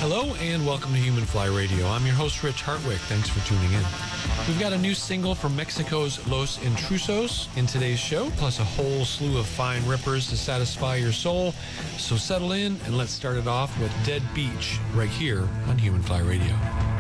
Hello and welcome to Human Fly Radio. I'm your host, Rich Hartwick. Thanks for tuning in. We've got a new single from Mexico's Los Intrusos in today's show, plus a whole slew of fine rippers to satisfy your soul. So settle in and let's start it off with Dead Beach right here on Human Fly Radio.